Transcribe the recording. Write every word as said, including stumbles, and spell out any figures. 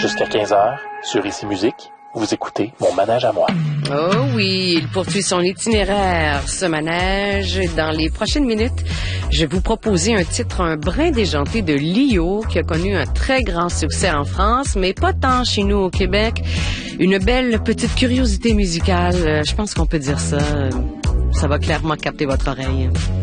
Jusqu'à quinze heures, sur Ici Musique, vous écoutez Mon Manège à moi. Oh oui, il poursuit son itinéraire, ce manège. Dans les prochaines minutes, je vais vous proposer un titre un brin déjanté de Lio, qui a connu un très grand succès en France, mais pas tant chez nous au Québec. Une belle petite curiosité musicale, je pense qu'on peut dire ça. Ça va clairement capter votre oreille.